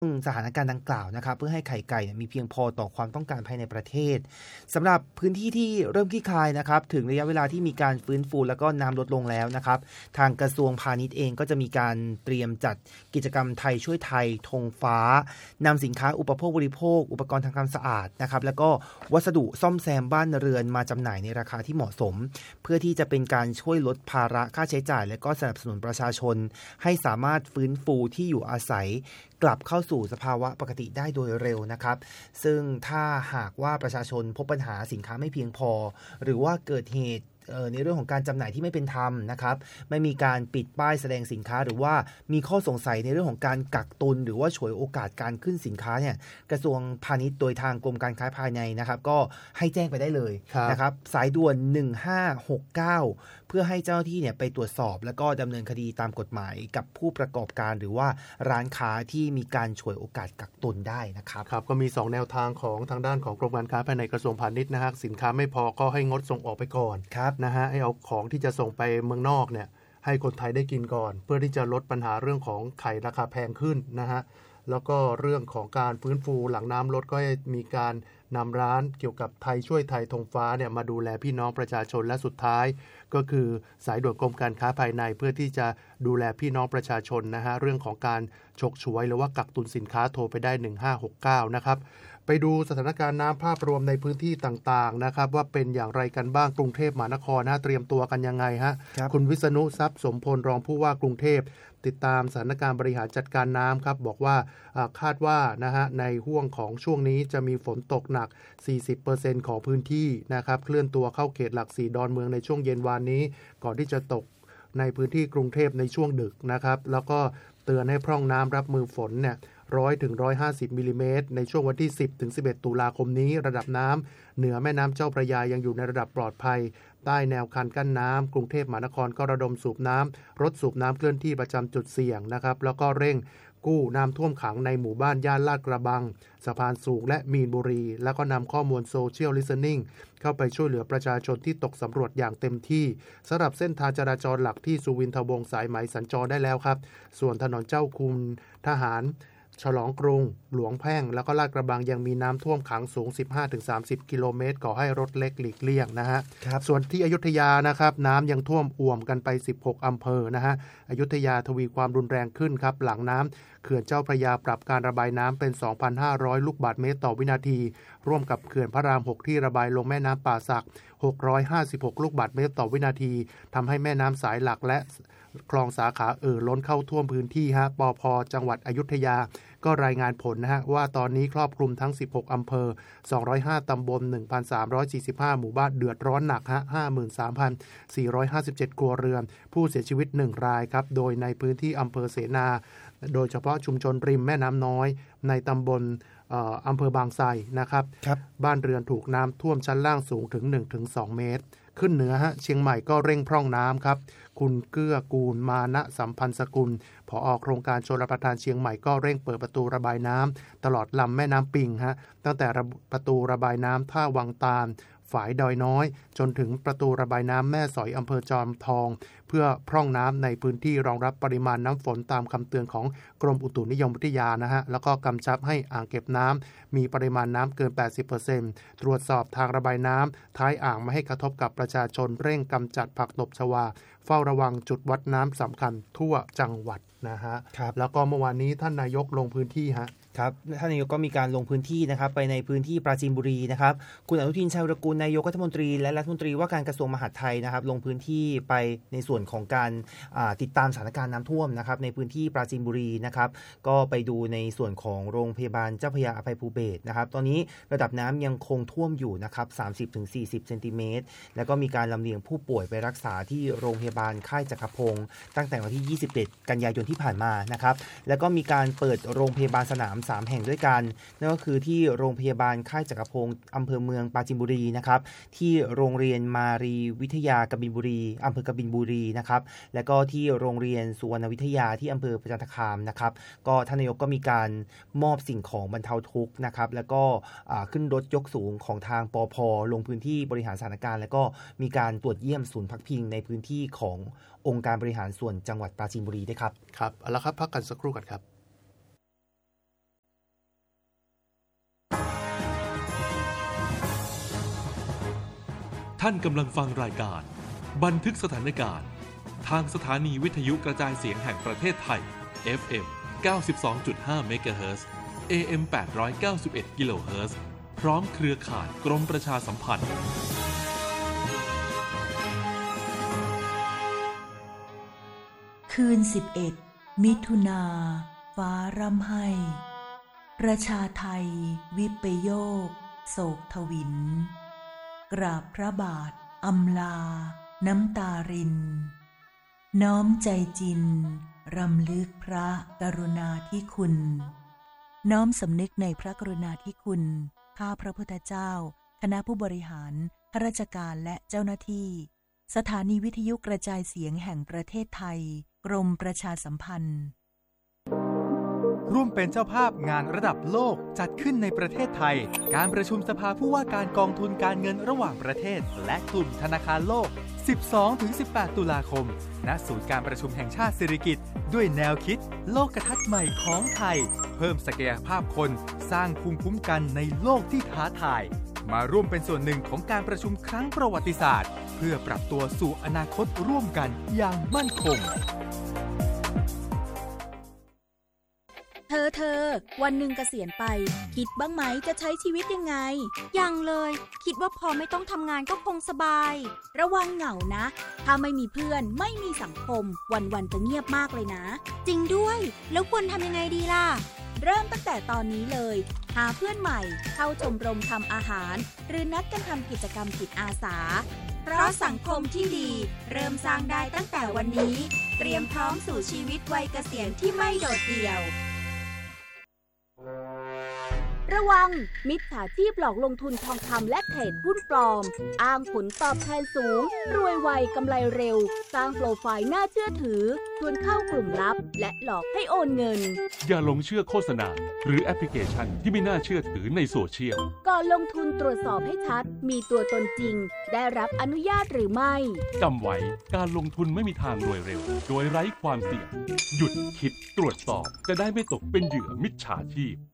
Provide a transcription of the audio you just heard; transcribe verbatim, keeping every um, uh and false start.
สถานการณ์ดังกล่าวนะครับเพื่อให้ไข่ไก่มีเพียงพอต่อความต้องการภายในประเทศสำหรับพื้นที่ที่เริ่มคลี่คลายนะครับถึงระยะเวลาที่มีการฟื้นฟูแล้วก็น้ำลดลงแล้วนะครับทางกระทรวงพาณิชย์เองก็จะมีการเตรียมจัดกิจกรรมไทยช่วยไทยธงฟ้านำสินค้าอุปโภคบริโภคอุปกรณ์ทางความสะอาดนะครับแล้วก็วัสดุซ่อมแซมบ้านเรือนมาจำหน่ายในราคาที่เหมาะสมเพื่อที่จะเป็นการช่วยลดภาระค่าใช้จ่ายและก็สนับสนุนประชาชนให้สามารถฟื้นฟูที่อยู่อาศัยกลับเข้าสู่สภาวะปกติได้โดยเร็วนะครับซึ่งถ้าหากว่าประชาชนพบปัญหาสินค้าไม่เพียงพอหรือว่าเกิดเหตุในเรื่องของการจำหน่ายที่ไม่เป็นธรรมนะครับไม่มีการปิดป้ายแสดงสินค้าหรือว่ามีข้อสงสัยในเรื่องของการกักตุนหรือว่าฉวยโอกาสการขึ้นสินค้าเนี่ยกระทรวงพาณิชย์โดยทางกรมการค้าภายในนะครับก็ให้แจ้งไปได้เลยนะครับสายด่วนหนึ่งห้าหกเก้าเพื่อให้เจ้าหน้าที่เนี่ยไปตรวจสอบแล้วก็ดำเนินคดีตามกฎหมายกับผู้ประกอบการหรือว่าร้านค้าที่มีการฉวยโอกาสกักตุนได้นะครับครับก็มีสองแนวทางของทางด้านของกรมการค้าภายในกระทรวงพาณิชย์นะฮะสินค้าไม่พอก็ให้งดส่งออกไปก่อนนะฮะให้เอาของที่จะส่งไปเมืองนอกเนี่ยให้คนไทยได้กินก่อนเพื่อที่จะลดปัญหาเรื่องของไข่ราคาแพงขึ้นนะฮะแล้วก็เรื่องของการฟื้นฟูหลังน้ำลดก็มีการนำร้านเกี่ยวกับไทยช่วยไทยธงฟ้าเนี่ยมาดูแลพี่น้องประชาชนและสุดท้ายก็คือสายด่วนกรมการค้าภายในเพื่อที่จะดูแลพี่น้องประชาชนนะฮะเรื่องของการฉกฉวยหรือว่ากักตุนสินค้าโทรไปได้หนึ่งห้าหกเก้านะครับไปดูสถานการณ์น้ำภาพรวมในพื้นที่ต่างๆนะครับว่าเป็นอย่างไรกันบ้างกรุงเทพมหานครนะเตรียมตัวกันยังไงฮะ คุณวิษณุทรัพย์สมพลรองผู้ว่ากรุงเทพติดตามสถานการณ์บริหารจัดการน้ำครับบอกว่าคาดว่านะฮะในห่วงของช่วงนี้จะมีฝนตกหนัก สี่สิบเปอร์เซ็นต์ ของพื้นที่นะครับเคลื่อนตัวเข้าเขตหลักสี่ดอนเมืองในช่วงเย็นวานนี้ก่อนที่จะตกในพื้นที่กรุงเทพในช่วงดึกนะครับแล้วก็เตือนให้พร่องน้ำรับมือฝนเนี่ยหนึ่งร้อยถึงหนึ่งร้อยห้าสิบมิลลิเมตรในช่วงวันที่สิบถึงสิบเอ็ดตุลาคมนี้ระดับน้ำเหนือแม่น้ำเจ้าพระยายังอยู่ในระดับปลอดภัยใต้แนวคันกั้นน้ำกรุงเทพมหานครก็ระดมสูบน้ำรถสูบน้ำเคลื่อนที่ประจำจุดเสี่ยงนะครับแล้วก็เร่งกู้น้ำท่วมขังในหมู่บ้านย่านลาดกระบังสะพานสูงและมีนบุรีแล้วก็นำข้อมูลโซเชียลลิสติ้งเข้าไปช่วยเหลือประชาชนที่ตกสำรวจอย่างเต็มที่สำหรับเส้นทางจราจรหลักที่สุวินทวงศ์สายไหมสัญจรได้แล้วครับส่วนถนนเจ้าคุณทหารฉลองกรุงหลวงแพ่งแล้วก็ลาดกระบังยังมีน้ำท่วมขังสูง สิบห้าถึงสามสิบ กิโลเมตรก่อให้รถเล็กหลีกเลี่ยงนะฮะส่วนที่อยุธยานะครับน้ำยังท่วมอ่วมกันไปสิบหกอำเภอนะฮะอยุธยาทวีความรุนแรงขึ้นครับหลังน้ำเขื่อนเจ้าพระยาปรับการระบายน้ำเป็น สองพันห้าร้อย ลูกบาศก์เมตรต่อวินาทีร่วมกับเขื่อนพระรามหกที่ระบายลงแม่น้ำป่าสักหกร้อยห้าสิบหกลูกบาศก์เมตรต่อวินาทีทำให้แม่น้ำสายหลักและคลองสาขาเอ่อล้นเข้าท่วมพื้นที่ฮะปภ.จังหวัดอยุธยาก็รายงานผลนะฮะว่าตอนนี้ครอบคลุมทั้งสิบหกอำเภอสองร้อยห้าตำบล หนึ่งพันสามร้อยสี่สิบห้า หมู่บ้านเดือดร้อนหนักฮะ ห้าหมื่นสามพันสี่ร้อยห้าสิบเจ็ด ครัวเรือนผู้เสียชีวิตหนึ่งรายครับโดยในพื้นที่อำเภอเสนาโดยเฉพาะชุมชนริมแม่น้ำน้อยในตำบลอำเภอบางไทรนะครับบ้านเรือนถูกน้ำท่วมชั้นล่างสูงถึง หนึ่งถึงสอง เมตรขึ้นเหนือฮะเชียงใหม่ก็เร่งพร่องน้ำครับคุณเกื้อกูลมานะสัมพันธ์สกุลผอ.โครงการชลประทานเชียงใหม่ก็เร่งเปิดประตูระบายน้ำตลอดลำแม่น้ำปิงฮะตั้งแต่ประตูระบายน้ำท่าวังตาลฝายดอยน้อยจนถึงประตูระบายน้ำแม่สอยอำเภอจอมทองเพื่อพร่องน้ำในพื้นที่รองรับปริมาณน้ำฝนตามคำเตือนของกรมอุตุนิยมวิทยานะฮะแล้วก็กำชับให้อ่างเก็บน้ำมีปริมาณน้ำเกิน แปดสิบเปอร์เซ็นต์ ตรวจสอบทางระบายน้ำท้ายอ่างไม่ให้กระทบกับประชาชนเร่งกำจัดผักตบชวาเฝ้าระวังจุดวัดน้ำสำคัญทั่วจังหวัดนะฮะแล้วก็เมื่อวานนี้ท่านนายกลงพื้นที่ฮะครับท่านนายกก็มีการลงพื้นที่นะครับไปในพื้นที่ปราจีนบุรีนะครับคุณอนุทินชาญวิรากูลนายกรัฐมนตรีและรัฐมนตรีว่าการกระทรวงมหาดไทยนะครับลงพื้นที่ไปในส่วนของการติดตามสถานการณ์น้ำท่วมนะครับในพื้นที่ปราจีนบุรีนะครับก็ไปดูในส่วนของโรงพยาบาลเจ้าพระยาอภัยภูเบศรนะครับตอนนี้ระดับน้ำยังคงท่วมอยู่นะครับ สามสิบถึงสี่สิบ เซนติเมตรแล้วก็มีการลำเลียงผู้ป่วยไปรักษาที่โรงพยาบาลค่ายจักรพงศ์ตั้งแต่วันที่ยี่สิบเอ็ดกันยายนที่ผ่านมานะครับแล้วก็มีการเปิดโรงพยาบาลสนามสามแห่งด้วยกันนั่นก็คือที่โรงพยาบาลค่ายจักรพงศ์อำเภอเมืองปราจีนบุรีนะครับที่โรงเรียนมารีวิทยากบินบุรีอำเภอกบินบุรีนะครับแล้วก็ที่โรงเรียนสุวรรณวิทยาที่อำเภอประจันตคามนะครับก็ท่านนายกก็มีการมอบสิ่งของบรรเทาทุกข์นะครับแล้วก็ขึ้นรถยกสูงของทางปภ.ลงพื้นที่บริหารสถานการณ์แล้วก็มีการตรวจเยี่ยมศูนย์พักพิงในพื้นที่ขององค์การบริหารส่วนจังหวัดปราจีนบุรีด้วยครับครับเอาละครับพักกันสักครู่กันครับท่านกำลังฟังรายการบันทึกสถานการณ์ทางสถานีวิทยุกระจายเสียงแห่งประเทศไทย เอฟ เอ็ม เก้าสิบสองจุดห้า เมกะเฮิรตซ์ เอ เอ็ม แปดร้อยเก้าสิบเอ็ด กิโลเฮิรตซ์พร้อมเครือข่ายกรมประชาสัมพันธ์คืนสิบเอ็ดมิถุนาฟ้าร่ำไห้ประชาไทยวิปโยคโศกทวินกราบพระบาทอำลาน้ำตารินน้อมใจจินรำลึกพระกรุณาธิคุณน้อมสำนึกในพระกรุณาธิคุณข้าพระพุทธเจ้าคณะผู้บริหารข้าราชการและเจ้าหน้าที่สถานีวิทยุกระจายเสียงแห่งประเทศไทยกรมประชาสัมพันธ์ร่วมเป็นเจ้าภาพงานระดับโลกจัดขึ้นในประเทศไทยการประชุมสภาผู้ว่าการกองทุนการเงินระหว่างประเทศและกลุ่มธนาคารโลก สิบสองถึงสิบแปด ตุลาคมณศูนย์การประชุมแห่งชาติสิริกิติ์ด้วยแนวคิดโลกทัศน์ใหม่ของไทยเพิ่มศักยภาพคนสร้างภูมิคุ้มกันในโลกที่ท้าทายมาร่วมเป็นส่วนหนึ่งของการประชุมครั้งประวัติศาสตร์เพื่อปรับตัวสู่อนาคตร่วมกันอย่างมั่นคงเธอเธอวันหนึ่งเกษียณไปคิดบ้างไหมจะใช้ชีวิตยังไงยังเลยคิดว่าพอไม่ต้องทำงานก็คงสบายระวังเหงานะถ้าไม่มีเพื่อนไม่มีสังคมวันๆจะเงียบมากเลยนะจริงด้วยแล้วควรทำยังไงดีล่ะเริ่มตั้งแต่ตอนนี้เลยหาเพื่อนใหม่เข้าชมรมทำอาหารหรือนัดกันทำกิจกรรมจิตอาสาเพราะสังคมที่ดีเริ่มสร้างได้ตั้งแต่วันนี้เตรียมพร้อมสู่ชีวิตวัยเกษียณที่ไม่โดดเดี่ยวระวังมิจฉาชีพหลอกลงทุนทองคำและเทรดหุ้นปลอมอ้างผลตอบแทนสูงรวยไวกำไรเร็วสร้างโปรไฟล์น่าเชื่อถือชวนเข้ากลุ่มลับและหลอกให้โอนเงินอย่าหลงเชื่อโฆษณาหรือแอปพลิเคชันที่ไม่น่าเชื่อถือในโซเชียลก่อนลงทุนตรวจสอบให้ชัดมีตัวตนจริงได้รับอนุญาตหรือไม่จำไว้การลงทุนไม่มีทางรวยเร็วโดยไร้ความเสี่ยงหยุดคิดตรวจสอบจะได้ไม่ตกเป็นเหยื่อมิจฉาชีพ